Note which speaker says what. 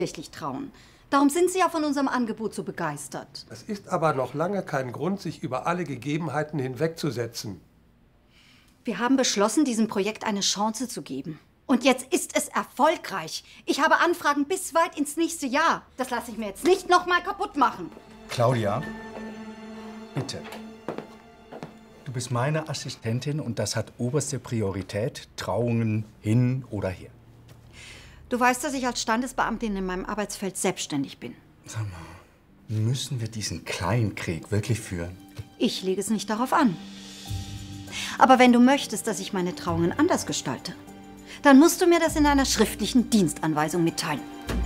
Speaker 1: tatsächlich trauen. Darum sind Sie ja von unserem Angebot so begeistert.
Speaker 2: Das ist aber noch lange kein Grund, sich über alle Gegebenheiten hinwegzusetzen.
Speaker 1: Wir haben beschlossen, diesem Projekt eine Chance zu geben. Und jetzt ist es erfolgreich. Ich habe Anfragen bis weit ins nächste Jahr. Das lasse ich mir jetzt nicht noch mal kaputt machen.
Speaker 3: Claudia, bitte. Du bist meine Assistentin und das hat oberste Priorität. Trauungen hin oder her.
Speaker 1: Du weißt, dass ich als Standesbeamtin in meinem Arbeitsfeld selbstständig bin.
Speaker 3: Sag mal, müssen wir diesen Kleinkrieg wirklich führen?
Speaker 1: Ich lege es nicht darauf an. Aber wenn du möchtest, dass ich meine Trauungen anders gestalte, dann musst du mir das in einer schriftlichen Dienstanweisung mitteilen.